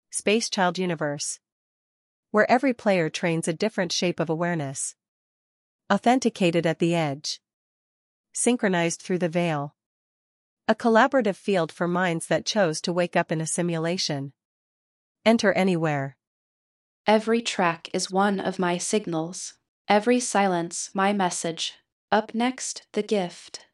Space Child Universe, where every player trains a different shape of awareness. Authenticated at the edge. Synchronized through the veil. A collaborative field for minds that chose to wake up in a simulation. Enter anywhere. Every track is one of my signals. Every silence my message. Up next, the gift.